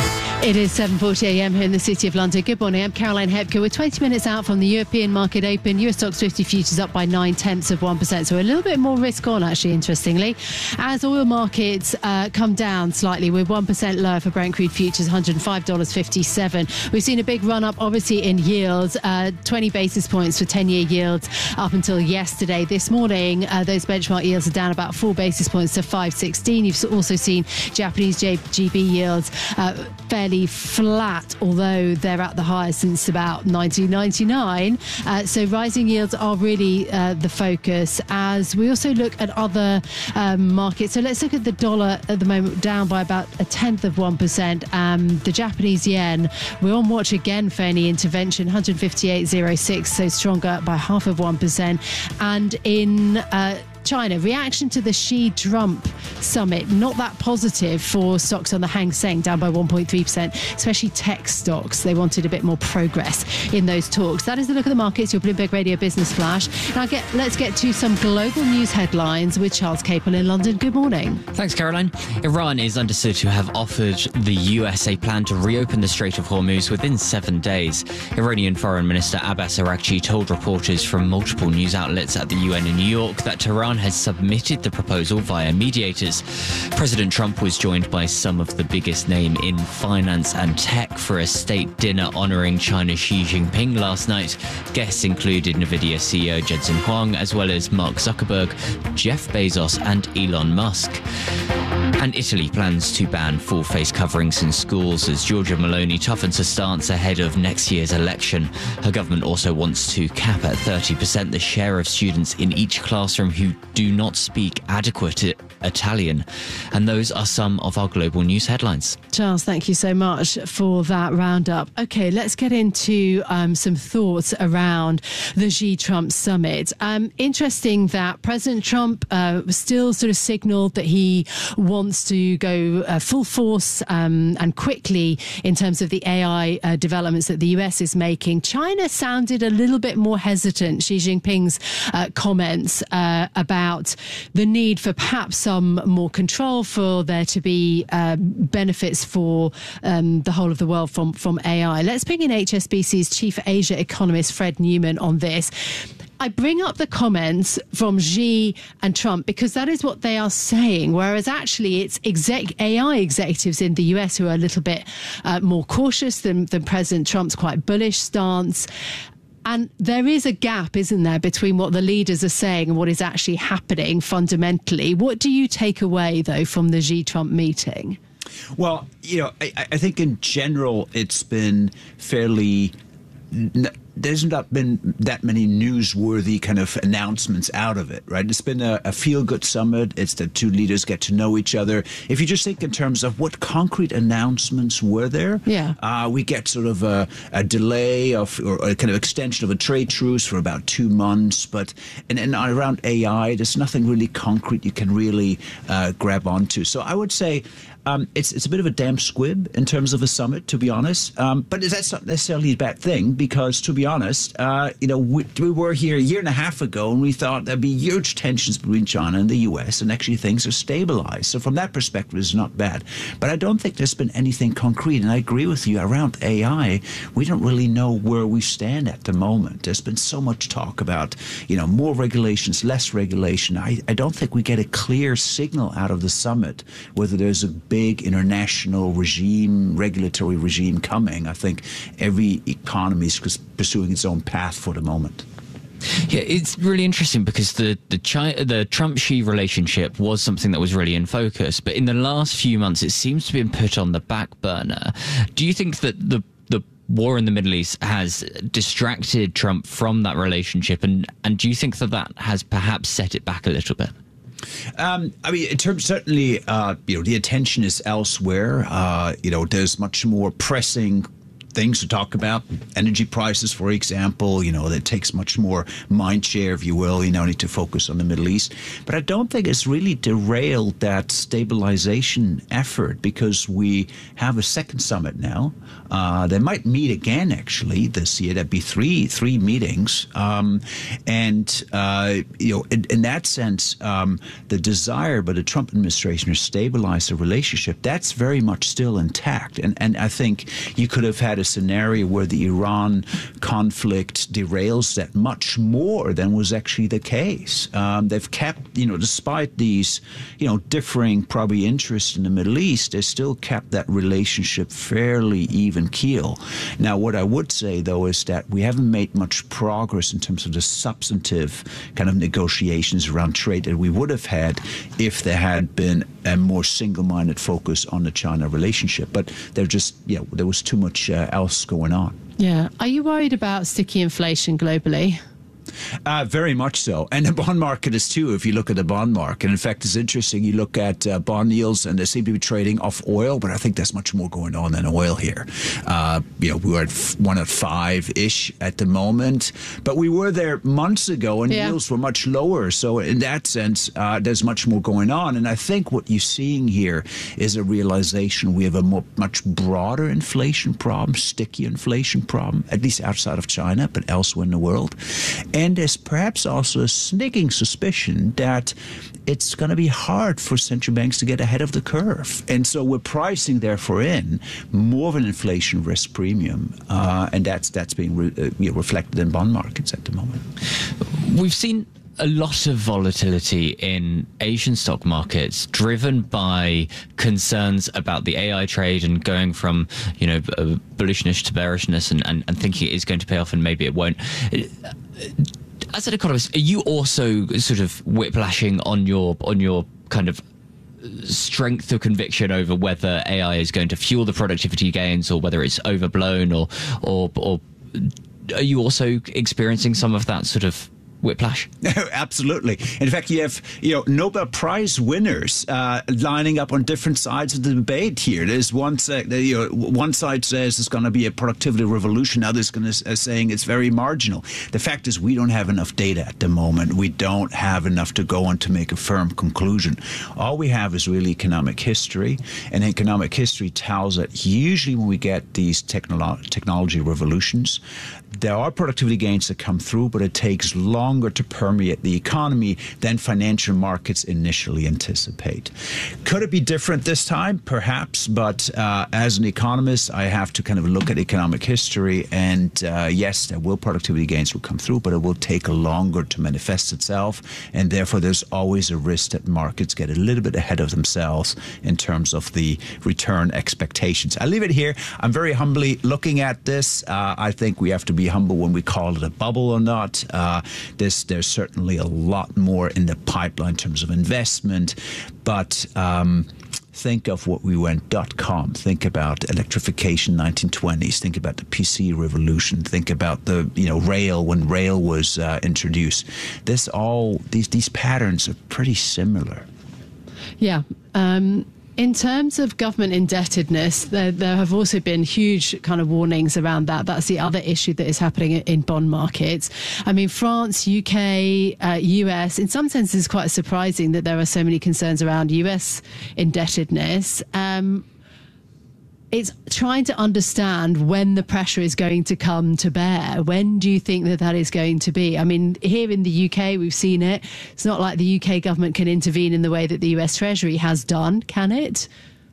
It is seven forty a m here in the City of London. Good morning, I'm Caroline Hepker. We're twenty minutes out from the European market open. U S Stocks fifty futures up by nine tenths of one percent. So a little bit more risk on, actually, interestingly. As oil markets uh, come down slightly, with one percent lower for Brent crude futures, one hundred five dollars fifty-seven. We've seen a big run up, obviously, in yields. Uh, twenty basis points for ten-year yields up until yesterday. This morning, uh, those benchmark yields are down about four basis points to five sixteen. You've also seen Japanese J G B yields uh, fairly flat, although they're at the highest since about nineteen ninety-nine. Uh, so rising yields are really uh, the focus as we also look at other um, markets. So let's look at the dollar at the moment, down by about a tenth of one percent. Um, the Japanese yen, we're on watch again for any intervention, one fifty-eight point oh six, so stronger by half of one percent. And in uh, China, reaction to the Xi-Trump summit, not that positive for stocks on the Hang Seng, down by one point three percent, especially tech stocks. They wanted a bit more progress in those talks. That is the look at the markets, your Bloomberg Radio Business Flash. Now get, let's get to some global news headlines with Charles Capel in London. Good morning. Thanks, Caroline. Iran is understood to have offered the U S a plan to reopen the Strait of Hormuz within seven days. Iranian Foreign Minister Abbas Araghchi told reporters from multiple news outlets at the U N in New York that Tehran has submitted the proposal via mediators. President Trump was joined by some of the biggest name in finance and tech for a state dinner honoring China's Xi Jinping last night. Guests included NVIDIA C E O Jensen Huang, as well as Mark Zuckerberg, Jeff Bezos, and Elon Musk. And Italy plans to ban full face coverings in schools as Giorgia Meloni toughens her stance ahead of next year's election. Her government also wants to cap at thirty percent the share of students in each classroom who do not speak adequate Italian. And those are some of our global news headlines. Charles, thank you so much for that roundup. Okay, let's get into um, some thoughts around the Xi-Trump summit. Um, interesting that President Trump uh, still sort of signaled that he wants wants to go uh, full force um, and quickly in terms of the A I uh, developments that the U S is making. China sounded a little bit more hesitant. Xi Jinping's uh, comments uh, about the need for perhaps some more control, for there to be uh, benefits for um, the whole of the world from, from A I. Let's bring in H S B C's chief Asia economist, Fred Newman, on this. I bring up the comments from Xi and Trump because that is what they are saying, whereas actually it's exec A I executives in the U S who are a little bit uh, more cautious than, than President Trump's quite bullish stance. And there is a gap, isn't there, between what the leaders are saying and what is actually happening fundamentally. What do you take away, though, from the Xi-Trump meeting? Well, you know, I, I think in general it's been fairly... There's not been that many newsworthy kind of announcements out of it, right? It's been a, a feel-good summit. It's the two leaders get to know each other. If you just think in terms of what concrete announcements were there, yeah, uh, we get sort of a, a delay of or a kind of extension of a trade truce for about two months. But and, and around A I, there's nothing really concrete you can really uh, grab onto. So I would say Um, it's it's a bit of a damn squib in terms of a summit, to be honest. Um, but that's not necessarily a bad thing because, to be honest, uh, you know, we, we were here a year and a half ago and we thought there'd be huge tensions between China and the U S, and actually things are stabilized. So from that perspective, it's not bad. But I don't think there's been anything concrete. And I agree with you around A I. We don't really know where we stand at the moment. There's been so much talk about, you know, more regulations, less regulation. I, I don't think we get a clear signal out of the summit whether there's a big international regime, regulatory regime coming. I think every economy is pursuing its own path for the moment. Yeah, it's really interesting because the the, China, the Trump-Xi relationship was something that was really in focus, but in the last few months it seems to have been put on the back burner. Do you think that the the war in the Middle East has distracted Trump from that relationship, and and do you think that that has perhaps set it back a little bit? Um, I mean, in terms certainly, uh, you know, the attention is elsewhere. Uh, you know, there's much more pressing things to talk about. Energy prices, for example, you know, that takes much more mind share, if you will. You now need to focus on the Middle East. But I don't think it's really derailed that stabilization effort because we have a second summit now. Uh, they might meet again, actually, this year. That'd be three three meetings. Um, and, uh, you know, in, in that sense, um, the desire by the Trump administration to stabilize the relationship, that's very much still intact. And, and I think you could have had a scenario where the Iran conflict derails that much more than was actually the case. Um, they've kept, you know, despite these, you know, differing probably interests in the Middle East, they still kept that relationship fairly even keel. Now, what I would say, though, is that we haven't made much progress in terms of the substantive kind of negotiations around trade that we would have had if there had been a more single-minded focus on the China relationship. But there just, you know, there was too much uh, else going on. Yeah. Are you worried about sticky inflation globally? Uh, very much so. And the bond market is too, if you look at the bond market. In fact, it's interesting. You look at uh, bond yields and they seem to be trading off oil, but I think there's much more going on than oil here. Uh, you know, we were at one at five-ish at the moment, but we were there months ago and yeah. yields were much lower. So in that sense, uh, there's much more going on. And I think what you're seeing here is a realization we have a more, much broader inflation problem, sticky inflation problem, at least outside of China, but elsewhere in the world. And there's perhaps also a sneaking suspicion that it's going to be hard for central banks to get ahead of the curve. And so we're pricing, therefore, in more of an inflation risk premium. Uh, and that's that's being re uh, you know, reflected in bond markets at the moment. We've seen a lot of volatility in Asian stock markets driven by concerns about the A I trade and going from, you know, bullishness to bearishness and, and, and thinking it is going to pay off and maybe it won't. As an economist, are you also sort of whiplashing on your on your kind of strength of conviction over whether A I is going to fuel the productivity gains or whether it's overblown, or or or are you also experiencing some of that sort of Whiplash. Absolutely. In fact, you have you know Nobel Prize winners uh, lining up on different sides of the debate here. There's one side, you know, one side says it's going to be a productivity revolution. Others going to uh, saying it's very marginal. The fact is, we don't have enough data at the moment. We don't have enough to go on to make a firm conclusion. All we have is really economic history, and economic history tells that usually when we get these technolo- technology revolutions, there are productivity gains that come through, but it takes longer to permeate the economy than financial markets initially anticipate. Could it be different this time? Perhaps, but uh, as an economist, I have to kind of look at economic history, and uh, yes, there will productivity gains will come through, but it will take longer to manifest itself, and therefore there's always a risk that markets get a little bit ahead of themselves in terms of the return expectations. I'll leave it here. I'm very humbly looking at this. Uh, I think we have to be humble when we call it a bubble or not. Uh, this, there's certainly a lot more in the pipeline in terms of investment, but um, think of what we went dot-com. Think about electrification, nineteen twenties. Think about the P C revolution. Think about the you know rail when rail was uh, introduced. This all these these patterns are pretty similar. Yeah. Um In terms of government indebtedness, there, there have also been huge kind of warnings around that. That's the other issue that is happening in bond markets. I mean, France, U K, uh, U S, in some senses, it's quite surprising that there are so many concerns around U S indebtedness. Um, It's trying to understand when the pressure is going to come to bear. When do you think that that is going to be? I mean, here in the U K, we've seen it. It's not like the U K government can intervene in the way that the U S Treasury has done, can it?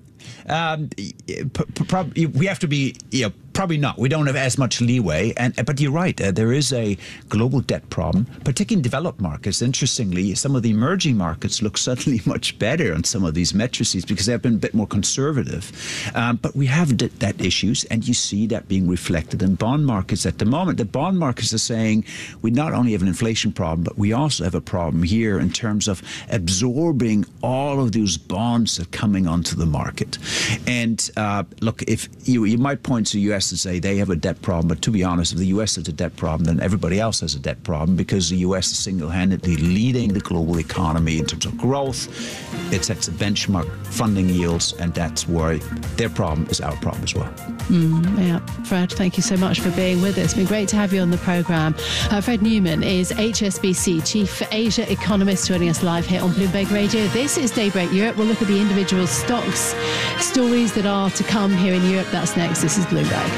Um, p- p- we have to be, you know, probably not. We don't have as much leeway. And but you're right. Uh, there is a global debt problem, particularly in developed markets. Interestingly, some of the emerging markets look suddenly much better on some of these matrices because they've been a bit more conservative. Um, but we have d- debt issues, and you see that being reflected in bond markets at the moment. The bond markets are saying we not only have an inflation problem, but we also have a problem here in terms of absorbing all of those bonds that are coming onto the market. And uh, look, if you, you might point to the U S and say they have a debt problem, but to be honest, if the U S has a debt problem, then everybody else has a debt problem because the U S is single-handedly leading the global economy in terms of growth. It sets a benchmark, funding yields, and that's where their problem is our problem as well. Mm, yeah. Fred, thank you so much for being with us. It's been great to have you on the programme. Uh, Fred Newman is H S B C Chief Asia Economist joining us live here on Bloomberg Radio. This is Daybreak Europe. We'll look at the individual stocks, stories that are to come here in Europe. That's next. This is Bloomberg.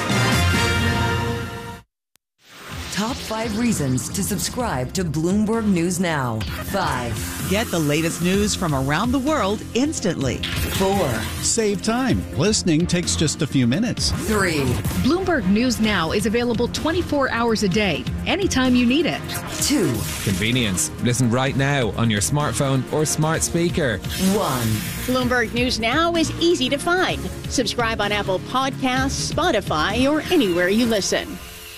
Top five reasons to subscribe to Bloomberg News Now. Five. Get the latest news from around the world instantly. Four. Save time. Listening takes just a few minutes. Three. Bloomberg News Now is available twenty-four hours a day, anytime you need it. Two. Convenience. Listen right now on your smartphone or smart speaker. One. Bloomberg News Now is easy to find. Subscribe on Apple Podcasts, Spotify, or anywhere you listen.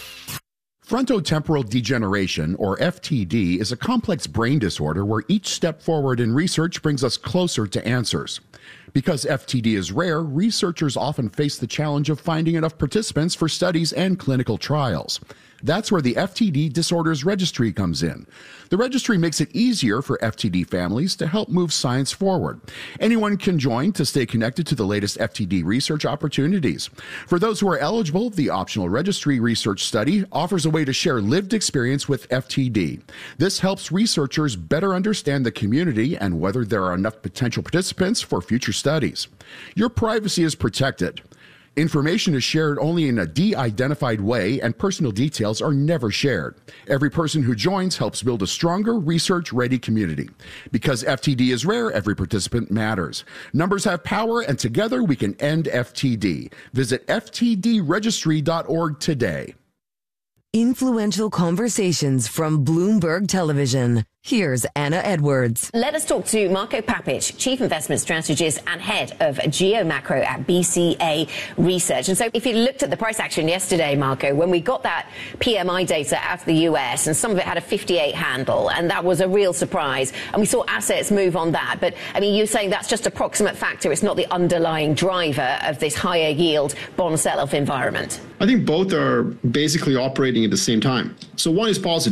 Frontotemporal degeneration, or F T D, is a complex brain disorder where each step forward in research brings us closer to answers. Because F T D is rare, researchers often face the challenge of finding enough participants for studies and clinical trials. That's where the F T D Disorders Registry comes in. The registry makes it easier for F T D families to help move science forward. Anyone can join to stay connected to the latest F T D research opportunities. For those who are eligible, the optional registry research study offers a way to share lived experience with F T D. This helps researchers better understand the community and whether there are enough potential participants for future studies. Your privacy is protected. Information is shared only in a de-identified way, and personal details are never shared. Every person who joins helps build a stronger, research-ready community. Because F T D is rare, every participant matters. Numbers have power, and together we can end F T D. Visit F T D registry dot org today. Influential conversations from Bloomberg Television. Here's Anna Edwards. Let us talk to Marco Papic, Chief Investment Strategist and Head of Geomacro at B C A Research. And so if you looked at the price action yesterday, Marco, when we got that P M I data out of the U S, and some of it had a fifty-eight handle, and that was a real surprise. And we saw assets move on that. But, I mean, you're saying that's just a proximate factor. It's not the underlying driver of this higher yield bond sell-off environment. I think both are basically operating at the same time. So one is positive.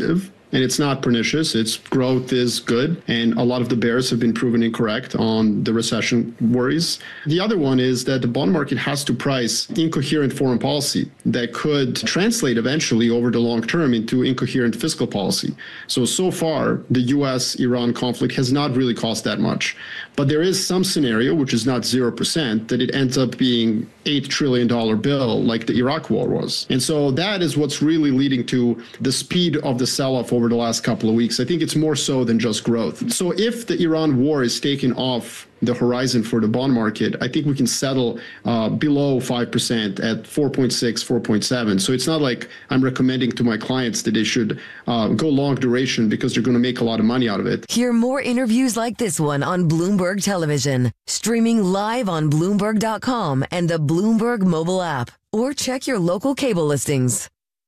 and it's not pernicious. Its growth is good, and a lot of the bears have been proven incorrect on the recession worries. The other one is that the bond market has to price incoherent foreign policy that could translate eventually over the long term into incoherent fiscal policy. So, so far, the U S Iran conflict has not really cost that much. But there is some scenario, which is not zero percent, that it ends up being eight trillion dollars bill like the Iraq war was. And so that is what's really leading to the speed of the sell-off over the last couple of weeks. I think it's more so than just growth. So if the Iran war is taken off the horizon for the bond market, I think we can settle uh, below five percent at four point six, four point seven. So it's not like I'm recommending to my clients that they should uh, go long duration because they're going to make a lot of money out of it. Hear more interviews like this one on Bloomberg Television, streaming live on Bloomberg dot com and the Bloomberg mobile app, or check your local cable listings.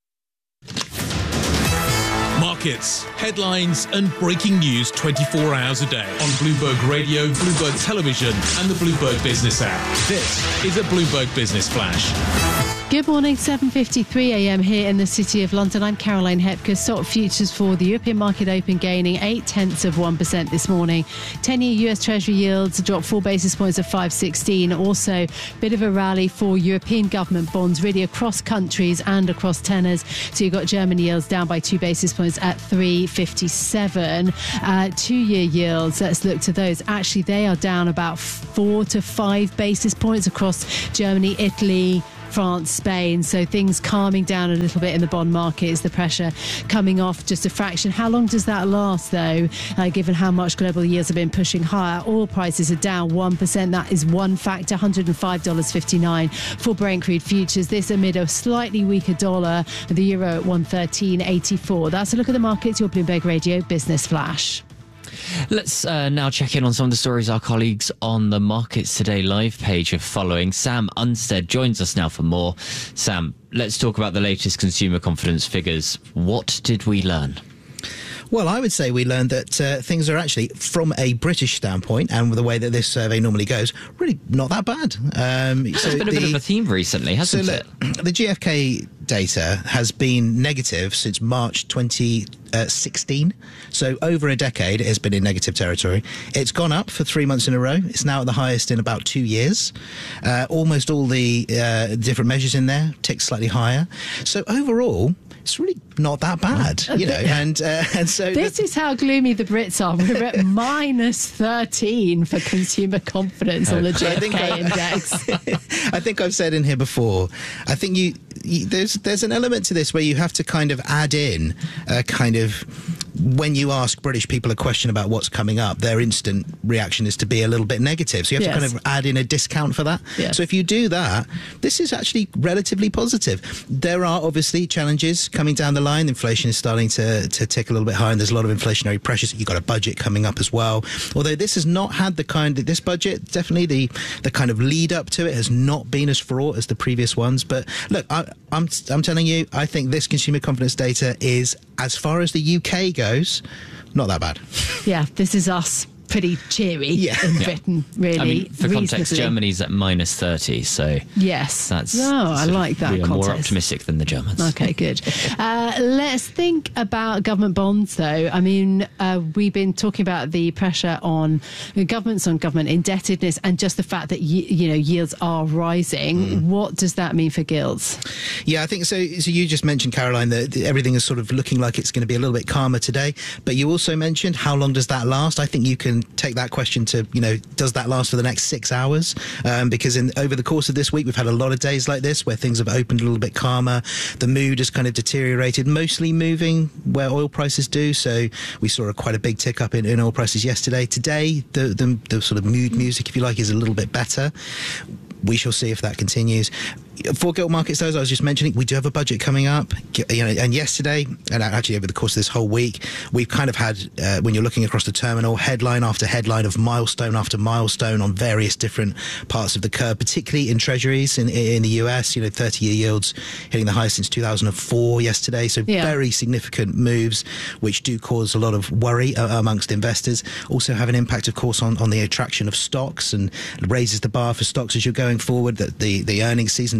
Markets, headlines and breaking news twenty-four hours a day on Bloomberg Radio, Bloomberg Television and the Bloomberg Business app. This is a Bloomberg Business Flash. Good morning, seven fifty-three a m here in the City of London. I'm Caroline Hepker. Stock futures for the European market open gaining eight tenths of one percent this morning. ten-year U S Treasury yields dropped four basis points at five sixteen. Also, bit of a rally for European government bonds, really across countries and across tenors. So you've got German yields down by two basis points at three fifty-seven. Uh, two-year yields, let's look to those. Actually, they are down about four to five basis points across Germany, Italy, France, Spain. So things calming down a little bit in the bond market. Is the pressure coming off just a fraction? How long does that last, though, uh, given how much global yields have been pushing higher? Oil prices are down one percent. That is one factor, one hundred five dollars fifty-nine for Brent crude futures. This amid a slightly weaker dollar, the euro at one thirteen eighty-four. That's a look at the markets. Your Bloomberg Radio Business Flash. Let's uh, now check in on some of the stories our colleagues on the Markets Today live page are following. Sam Unstead joins us now for more. Sam, let's talk about the latest consumer confidence figures. What did we learn? Well, I would say we learned that uh, things are actually, from a British standpoint, and with the way that this survey normally goes, really not that bad. Um, There's so been a the, bit of a theme recently, hasn't so it? Look, the G F K data has been negative since March twenty sixteen. So over a decade, it has been in negative territory. It's gone up for three months in a row. It's now at the highest in about two years. Uh, almost all the uh, different measures in there tick slightly higher. So overall, it's really not that bad, you know. And uh, and so this is how gloomy the Brits are. We're at minus thirteen for consumer confidence on the G F K I index. I think I've said in here before. I think you, you there's there's an element to this where you have to kind of add in a kind of, when you ask British people a question about what's coming up, their instant reaction is to be a little bit negative. So you have yes. to kind of add in a discount for that. Yes. So if you do that, this is actually relatively positive. There are obviously challenges coming down the line. Inflation is starting to, to tick a little bit higher, and there's a lot of inflationary pressures. You've got a budget coming up as well. Although this has not had the kind of, this budget, definitely the, the kind of lead up to it has not been as fraught as the previous ones. But look, I, I'm, I'm telling you, I think this consumer confidence data is, as far as the U K goes, not that bad. Yeah, this is us. Pretty cheery yeah. in yeah. Britain, really. I mean, for context, Germany's at minus thirty, so yes, that's. Oh, I like that. We are context. more optimistic than the Germans. Okay, good. uh, let's think about government bonds, though. I mean, uh, we've been talking about the pressure on governments, on government indebtedness, and just the fact that y- you know yields are rising. Mm. What does that mean for gilts? Yeah, I think so. So you just mentioned, Caroline, that everything is sort of looking like it's going to be a little bit calmer today. But you also mentioned, how long does that last? I think you can take that question to, you know, does that last for the next six hours? Um, because in over the course of this week, we've had a lot of days like this where things have opened a little bit calmer. The mood has kind of deteriorated, mostly moving where oil prices do. So we saw a, quite a big tick up in, in oil prices yesterday. Today, the, the, the sort of mood music, if you like, is a little bit better. We shall see if that continues. For gilt markets, though, as I was just mentioning, we do have a budget coming up. You know, and yesterday, and actually over the course of this whole week, we've kind of had, uh, when you're looking across the terminal, headline after headline of milestone after milestone on various different parts of the curve, particularly in treasuries in, in the U S. You know, thirty-year yields hitting the highest since two thousand four yesterday. So yeah. very significant moves, which do cause a lot of worry uh, amongst investors. Also have an impact, of course, on, on the attraction of stocks, and raises the bar for stocks as you're going forward. That the, the earnings season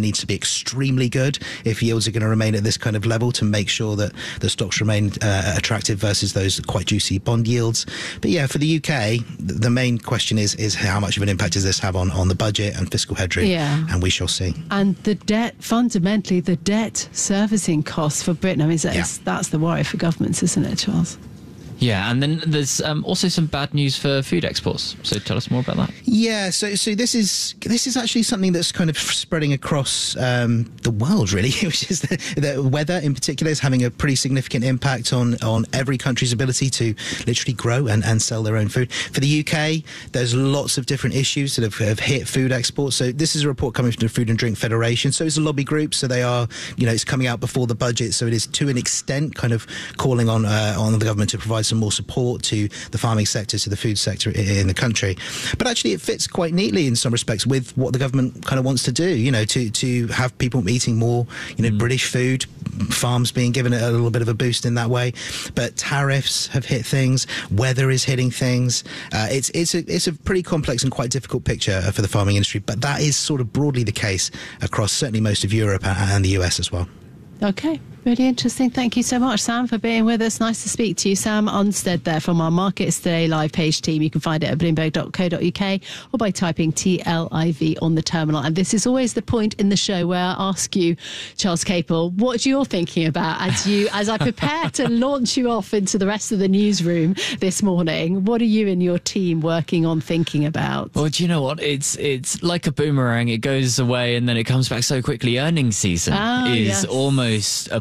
needs to be extremely good if yields are going to remain at this kind of level to make sure that the stocks remain uh, attractive versus those quite juicy bond yields. But yeah, for the U K, the main question is is how much of an impact does this have on, on the budget and fiscal headroom? Yeah. And we shall see. And the debt, fundamentally, the debt servicing costs for Britain, I mean, that's, Yeah. that's the worry for governments, isn't it, Charles? Yeah, and then there's um, also some bad news for food exports. So tell us more about that. Yeah, so so this is this is actually something that's kind of spreading across um, the world, really, which is the, the weather in particular is having a pretty significant impact on, on every country's ability to literally grow and, and sell their own food. For the U K, there's lots of different issues that have, have hit food exports. So this is a report coming from the Food and Drink Federation. So it's a lobby group. So they are, you know, it's coming out before the budget. So it is to an extent kind of calling on uh, on the government to provide some more support to the farming sector, to the food sector in the country. But actually it fits quite neatly in some respects with what the government kind of wants to do, you know, to, to have people eating more, you know, mm. British food, farms being given a little bit of a boost in that way. But tariffs have hit things, weather is hitting things. Uh, it's, it's, a, it's a pretty complex and quite difficult picture for the farming industry, but that is sort of broadly the case across certainly most of Europe and the U S as well. Okay, really interesting. Thank you so much, Sam, for being with us. Nice to speak to you. Sam Unstead there from our Markets Today live page team. You can find it at bloomberg dot co dot uk or by typing T L I V on the terminal. And this is always the point in the show where I ask you, Charles Capel, what you're thinking about as you as I prepare to launch you off into the rest of the newsroom this morning. What are you and your team working on thinking about? Well, do you know what? It's it's like a boomerang. It goes away and then it comes back so quickly. Earnings season Ah, is yes. almost a